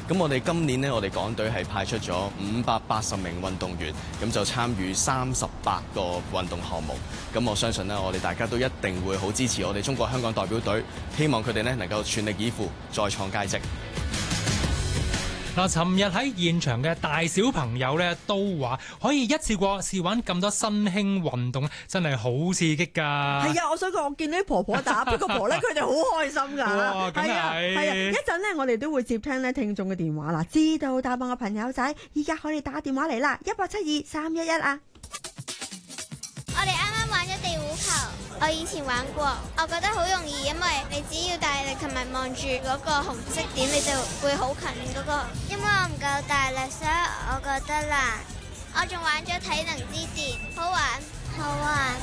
咁我哋今年呢，我哋港隊係派出咗580名運動員，咁就參與38個運動項目。咁我相信呢，我哋大家都一定會好支持我哋中國香港代表隊，希望佢哋呢能夠全力以赴，再創佳績。 嗱，尋日喺現場嘅大小朋友咧都話可以一次過試玩咁多新興運動，真係好刺激㗎。 係啊，我想講，我見到啲婆婆打邊個婆咧，佢哋好開心㗎。 哇，梗係係啊，一陣咧，我哋都會接聽咧聽眾嘅電話啦。知道答案嘅朋友仔，依家可以打電話嚟啦，1872-311啊。 我哋啱啱玩咗地壺球，我以前玩過，我覺得好容易，因為你只要大力同埋望住嗰個紅色點，你就會好近嗰個。因為我唔夠大力，所以我覺得難。我仲玩咗體能之巔，好玩，好玩。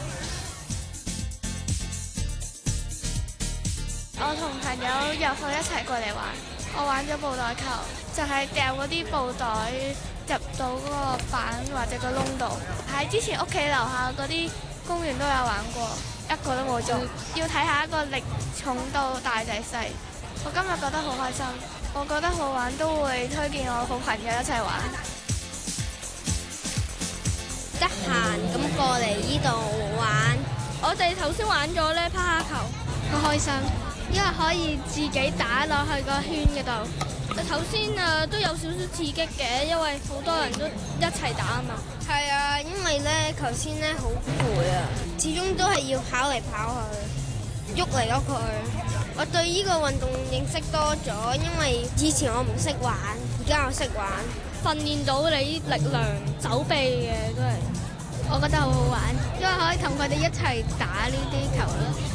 我同朋友入去一齊過嚟玩，我玩咗布袋球，就係掉嗰啲布袋入到嗰個板或者個窿度。喺之前屋企樓下嗰啲公園都有玩過，一個都冇中。要睇下一個力重到大定細。我今日覺得好開心，我覺得好玩，都會推薦我好朋友一齊玩。 得閒咁過嚟呢度玩， 我哋頭先玩咗咧趴下球，好開心，因為可以自己打落去個圈嗰度。頭先都有少少刺激嘅，因為好多人都一齊打啊嘛。 係啊，因為咧頭先咧好攰啊，始終都係要跑嚟跑去，喐嚟喐去。我對呢個運動認識多咗，因為以前我唔識玩，而家我識玩， 訓練到你力量、手臂嘅都係，我覺得好好玩，因為可以同佢哋一齊打呢啲球啦。